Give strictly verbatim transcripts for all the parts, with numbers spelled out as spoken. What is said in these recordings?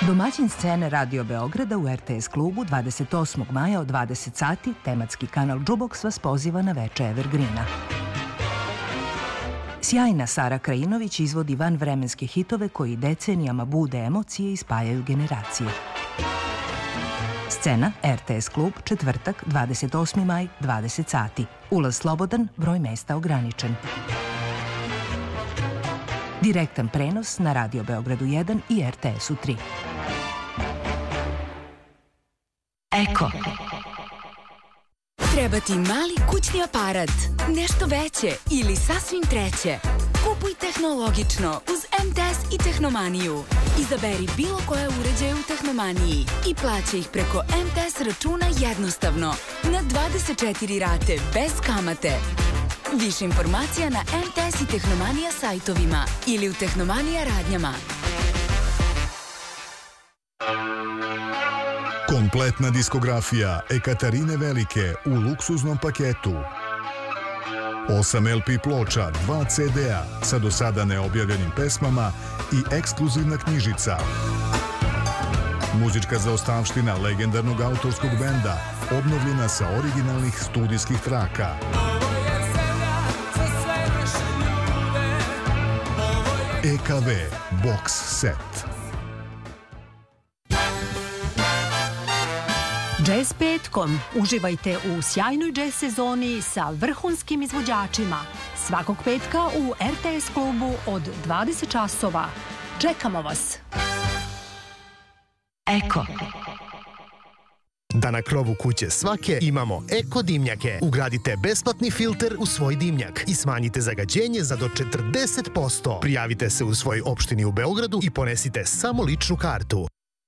Domaćin scene Radio Beograda u R T S klubu dvadeset osmog maja od dvadeset sati tematski kanal Jukebox vas poziva na veče Evergreena. Sjajna Sara Krajinović izvodi vanvremenske hitove koji decenijama bude emocije i spajaju generacije. Scena R T S klub, četvrtak, dvadeset osmi maj, dvadeset sati. Ulaz slobodan, broj mesta ograničen. Direktan prenos na Radio Beogradu jedan i R T S-u tri. Eko. Treba ti mali kućni aparat, nešto veće ili sasvim treće. Kupuj tehnologično uz M T S i Tehnomaniju. Izaberi bilo koje uređaje u Tehnomaniji i plaćaj ih preko M T S računa jednostavno, na dvadeset četiri rate bez kamate. Više informacija na M T S i Tehnomanija sajtovima ili u Tehnomanija radnjama. Kompletna diskografija Ekaterine Velike u luksuznom paketu. osam L P ploča, dva C D-a sa do sada neobjavljenim pesmama i ekskluzivna knjižica. Muzička zaostavština legendarnog autorskog benda, obnovljena sa originalnih studijskih traka. E K V Box Set. Jazz petkom. Uživajte u sjajnoj jazz sezoni sa vrhunskim izvođačima. Svakog petka u R T S klubu od dvadeset časova. Čekamo vas. Eko. Da na krovu kuće svake imamo eko dimnjake. Ugradite besplatni filter u svoj dimnjak i smanjite zagađenje za do četrdeset posto. Prijavite se u svoj opštini u Beogradu i ponesite samo ličnu kartu.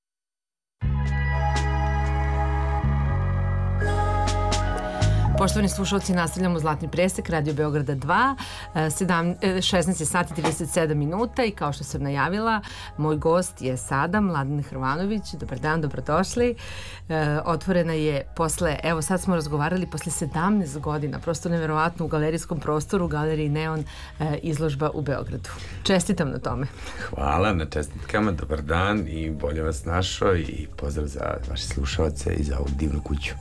Poštovani slušalci, nastavljamo Zlatni presek Radio Beograda dva, šesnaest sati trideset sedam minuta i kao što sam najavila, moj gost je sada Mladen Hrvanović. Dobar dan, dobrodošli. Otvorena je posle, evo sad smo razgovarali, posle sedamnaest godina, prosto neverovatno, u galerijskom prostoru, u galeriji Neon, izložba u Beogradu. Čestitam na tome. Hvala na čestitkama, dobar dan i bolje vas našao i pozdrav za vaše slušalce i za ovu divnu kuću.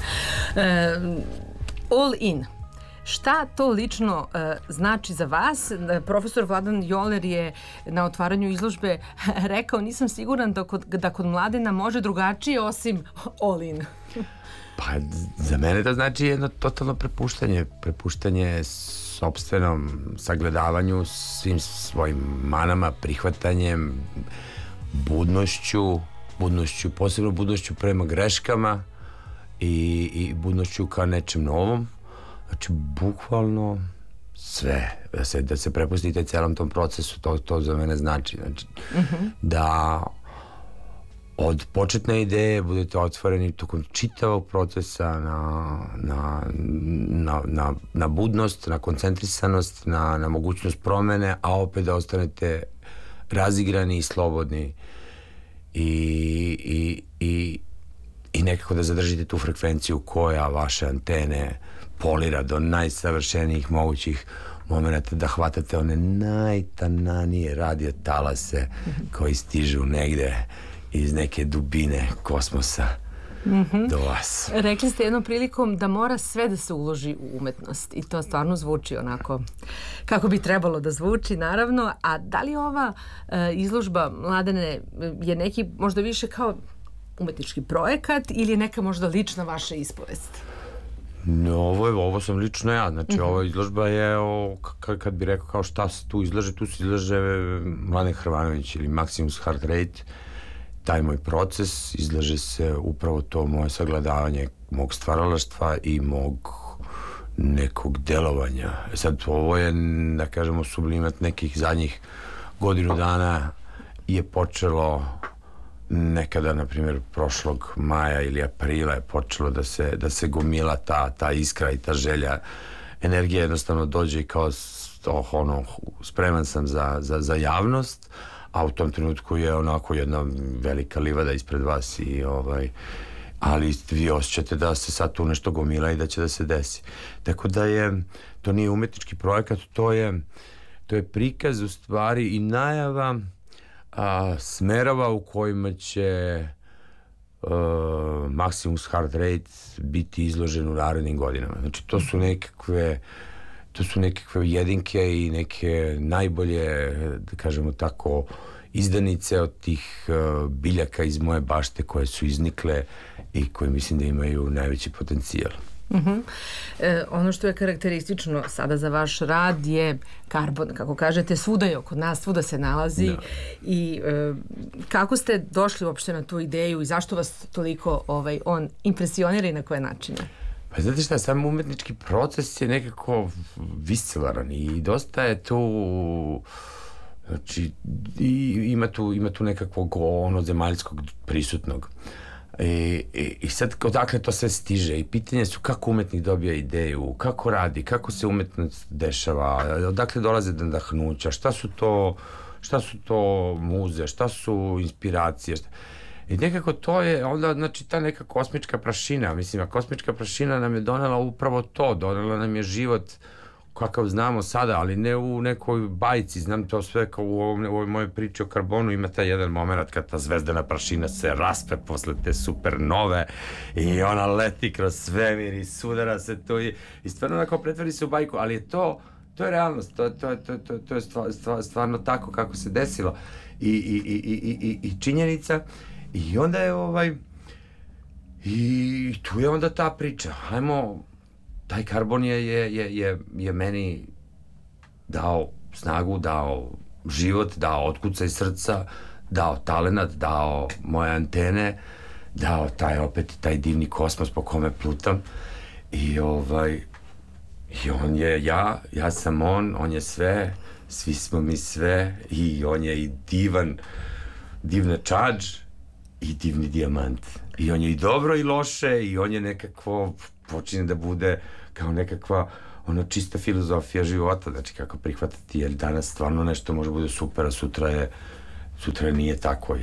All in. Šta to lično uh, znači za vas? Profesor Vladan Joler je na otvaranju izložbe rekao, nisam siguran da kod, da kod Mladena može drugačije osim all in. Pa za mene to znači jedno totalno prepuštanje. Prepuštanje sopstvenom sagledavanju, svim svojim manama, prihvatanjem, budnošću, budnošću, posebno budnošću prema greškama i, i budnošću ka nečem novom. Znači, bukvalno sve, da se, da se prepustite celom tom procesu, to, to za mene znači. Znači, uh-huh. da od početne ideje budete otvoreni tokom čitavog procesa na, na, na, na, na budnost, na koncentrisanost, na, na mogućnost promene, a opet da ostanete razigrani i slobodni i, i, i, i nekako da zadržite tu frekvenciju koja vaše antene polira do najsavršenijih mogućih momenta, da hvatate one najtananije radio talase koji stižu negde iz neke dubine kosmosa mm-hmm. do vas. Rekli ste jednom prilikom da mora sve da se uloži u umetnost i to stvarno zvuči onako kako bi trebalo da zvuči, naravno. A da li ova uh, izložba, Mladene, je neki možda više kao umetnički projekat ili je neka možda lična vaša ispovest? No, ovo, je, ovo sam lično ja, znači uh-huh. ova izložba je, o, k- kad bi rekao kao šta se tu izlaže, tu se izlaže Mladen Hrvanović ili Maximus Heart Rate, taj moj proces, izlaže se upravo to moje sagledavanje mog stvaralaštva i mog nekog delovanja. Sad, ovo je, da kažemo, sublimat nekih zadnjih godinu dana je počelo nekada, na primjer, prošlog maja ili aprila je počelo da se, da se gomila ta, ta iskra i ta želja. Energija jednostavno dođe i kao oh, ono, spreman sam za, za, za javnost, a u tom trenutku je onako jedna velika livada ispred vas i ovaj, ali vi osjećate da se sad tu nešto gomila i da će da se desi. Tako da je, to nije umetnički projekat, to je, to je prikaz u stvari i najava a, smerova u kojima će uh, Maximus heart rate biti izložen u narednim godinama. Znači, to su nekakve to su nekakve jedinke i neke najbolje, da kažemo tako, izdanice od tih uh, biljaka iz moje bašte koje su iznikle i koje mislim da imaju najveći potencijal. Uh-huh. E, ono što je karakteristično sada za vaš rad je karbon, kako kažete, svuda je oko nas, svuda se nalazi. Da. I e, kako ste došli uopšte na tu ideju i zašto vas toliko ovaj, on impresionira i na koje načine? Pa znate šta, sam umetnički proces je nekako viscelaran i dosta je tu, znači, i, ima tu, ima tu nekakvog ono zemaljskog prisutnog. I, i, i sad odakle to sve stiže i pitanje su kako umetnik dobija ideju, kako radi, kako se umetnost dešava, odakle dolaze nadahnuća, šta su to šta su to muze, šta su inspiracije, šta... I nekako to je onda, znači, ta neka kosmička prašina, mislim, a kosmička prašina nam je donela upravo to, donela nam je život kakav znamo sada, ali ne u nekoj bajci, znam to sve kao u, ovom, u ovoj mojoj priči o karbonu, ima taj jedan moment kad ta zvezdana prašina se raspe posle te supernove i ona leti kroz svemir i sudara se to i, i stvarno onako pretvori se u bajku, ali je to, to je realnost, to, to, to, to, to je stvar, stvar, stvarno tako kako se desilo i, i, i, i, i, i činjenica i onda je ovaj i tu je onda ta priča, hajmo, taj karbon je, je, je, je, je meni dao snagu, dao život, dao otkucaj srca, dao talenat, dao moje antene, dao taj opet taj divni kosmos po kome plutam i ovaj i on je ja, ja sam on, on je sve, svi smo mi sve i on je i divan, divna čadž i divni dijamant i on je i dobro i loše i on je nekako počinje da bude kao nekakva ono čista filozofija života, znači kako prihvatati, jer danas stvarno nešto može bude super, a sutra je sutra nije tako.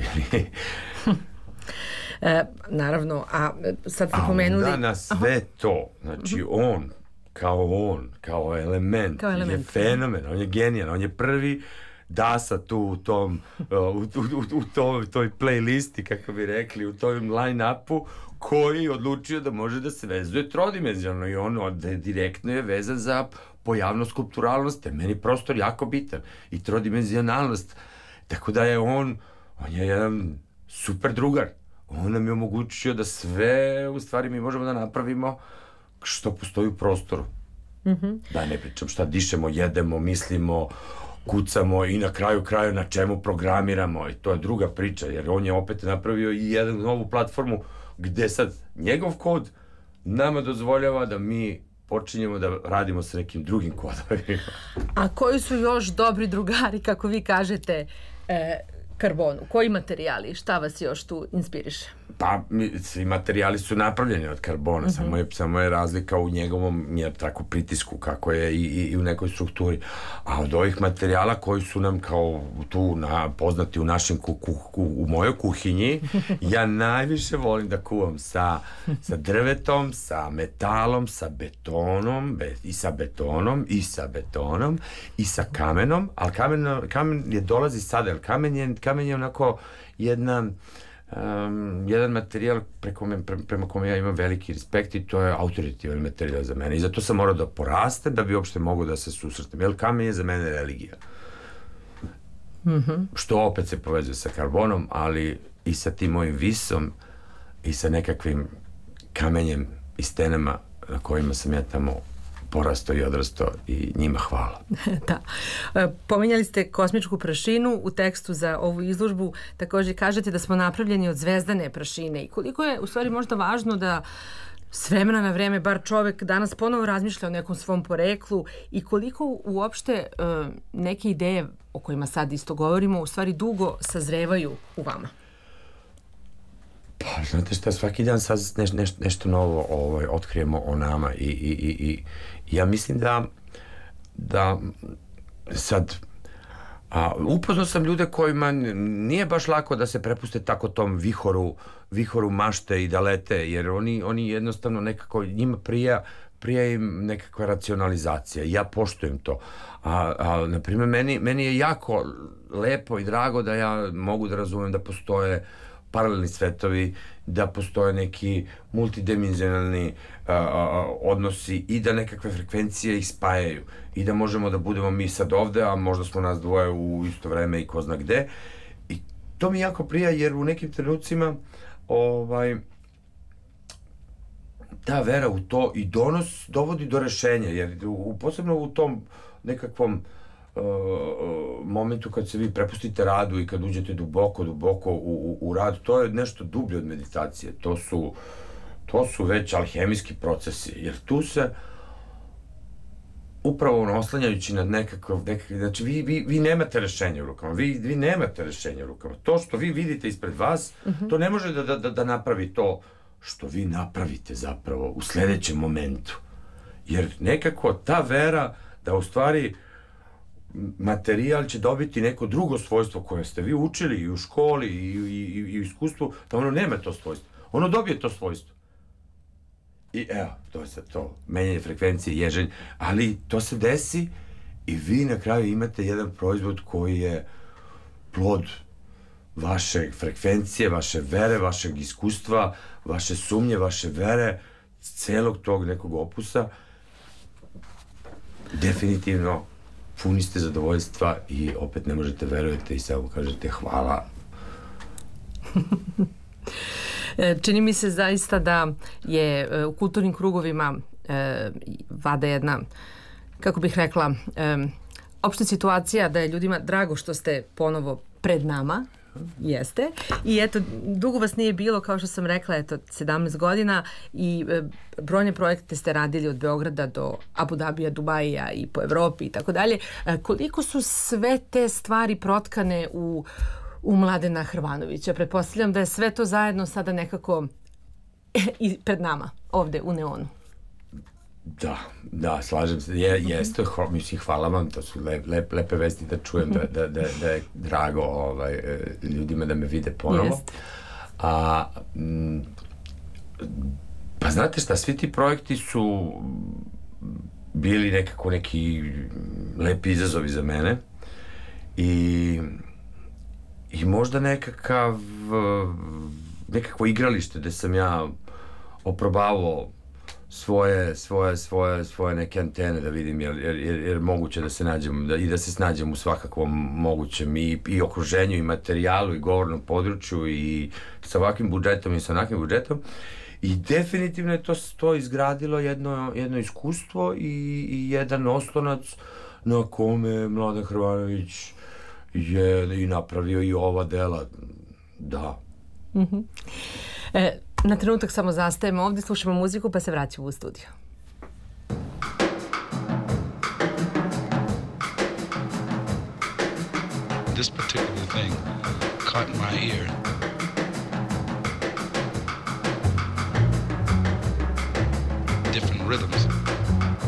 e, naravno, a sad ste pomenuli... A onda na sve Aha. to, znači on, kao on, kao element, kao element je fenomen, on je genijan, on je prvi Dasa tu u tom, u, u, u toj, toj playlisti, kako bi rekli, u tom line-upu, koji odlučio da može da se vezuje trodimenzionalno i on od, direktno je vezan za pojavnost skulpturalnost, je meni prostor jako bitan i trodimenzionalnost, tako da je on, on je jedan super drugar, on nam je omogućio da sve u stvari mi možemo da napravimo što postoji u prostoru. Mm-hmm. Da ne pričam šta dišemo, jedemo, mislimo, kucamo i na kraju kraju na čemu programiramo i to je druga priča, jer on je opet napravio i jednu novu platformu gde sad njegov kod nama dozvoljava da mi počinjemo da radimo sa nekim drugim kodovima. A koji su još dobri drugari, kako vi kažete, e, karbonu? Koji materijali? Šta vas još tu inspiriše? Pa, mi, svi materijali su napravljeni od karbona, uh-huh. samo, je, samo je razlika u njegovom je, tako, pritisku, kako je i, i, i u nekoj strukturi. A od ovih materijala koji su nam kao tu na, poznati u našem ku, ku, ku, u mojoj kuhinji, ja najviše volim da kuvam sa, sa drvetom, sa metalom, sa betonom, be, i sa betonom, i sa betonom, i sa kamenom, ali kamen, kamen je dolazi sada, jer kamen je, kamen je onako jedna... Um, jedan materijal preko me, pre, prema kome ja imam veliki respekt i to je autoritativan materijal za mene i zato sam morao da porastem da bi uopšte mogao da se susretem, jer kamen je za mene religija. Mm-hmm. Što opet se povezuje sa karbonom, ali i sa tim mojim visom i sa nekakvim kamenjem i stenama na kojima sam ja tamo porastao i odrastao i njima hvala. Da. Pominjali ste kosmičku prašinu u tekstu za ovu izložbu, također kažete da smo napravljeni od zvezdane prašine i koliko je u stvari možda važno da s vremena na vreme bar čovek danas ponovo razmišlja o nekom svom poreklu i koliko uopšte uh, neke ideje o kojima sad isto govorimo u stvari dugo sazrevaju u vama. Pa, znate šta, svaki dan sad neš, neš, nešto novo ovaj, otkrijemo o nama i, i, i, i ja mislim da da sad a, upoznao sam ljude kojima nije baš lako da se prepuste tako tom vihoru, vihoru mašte i da lete, jer oni, oni jednostavno nekako njima prija prija im nekakva racionalizacija. Ja poštujem to. A, a na primjer, meni, meni je jako lepo i drago da ja mogu da razumem da postoje paralelni svetovi, da postoje neki multidimenzionalni a, a, odnosi i da nekakve frekvencije ih spajaju i da možemo da budemo mi sad ovde, a možda smo nas dvoje u isto vreme i ko zna gde. I to mi jako prija jer u nekim trenucima ovaj, ta vera u to i donos dovodi do rešenja, jer u, posebno u tom nekakvom uh, momentu kad se vi prepustite radu i kad uđete duboko, duboko u, u, u rad, to je nešto dublje od meditacije. To su, to su već alhemijski procesi, jer tu se upravo oslanjajući na nekakav, nekakav znači vi, vi, vi nemate rešenje u rukama, vi, vi nemate rešenje u rukama. To što vi vidite ispred vas, uh-huh. to ne može da, da, da napravi to što vi napravite zapravo u sledećem momentu. Jer nekako ta vera da u stvari materijal će dobiti neko drugo svojstvo koje ste vi učili i u školi i, i, i, i u iskustvu, da ono nema to svojstvo. Ono dobije to svojstvo. I evo, to je sad to, menjanje frekvencije, ježenje, ali to se desi i vi na kraju imate jedan proizvod koji je plod vaše frekvencije, vaše vere, vašeg iskustva, vaše sumnje, vaše vere, celog tog nekog opusa. Definitivno puni ste zadovoljstva i opet ne možete verujete i samo kažete hvala. Čini mi se zaista da je u kulturnim krugovima e, vada jedna, kako bih rekla, e, opšta situacija da je ljudima drago što ste ponovo pred nama. Jeste. I eto, dugo vas nije bilo, kao što sam rekla, eto, sedamnaest godina i e, brojne projekte ste radili od Beograda do Abu Dabija, Dubaija i po Evropi i tako dalje. Koliko su sve te stvari protkane u, u Mladena Hrvanovića? Pretpostavljam da je sve to zajedno sada nekako i pred nama, ovde u Neonu. Da, da, slažem se. Je, jeste, ho, mislim, hvala vam, to su lep, lep, lepe vesti da čujem, da, da, da, da je drago ovaj, ljudima da me vide ponovo. Jest. A, m, pa znate šta, svi ti projekti su bili nekako neki lepi izazovi za mene i, i možda nekakav nekakvo igralište gde sam ja oprobavao svoje, svoje, svoje, svoje neke antene da vidim, jer, jer, jer, jer moguće da se nađem da, i da se snađem u svakakvom mogućem i, i okruženju i materijalu i govornom području i sa ovakvim budžetom i sa onakvim budžetom i definitivno je to, to izgradilo jedno, jedno iskustvo i, i jedan oslonac na kome Mladen Hrvanović je i napravio i ova dela. Da. Mm-hmm. E, na trenutak samo zastajemo ovdje, slušamo muziku pa se vraćamo u studiju. This particular thing caught my ear. Different rhythms.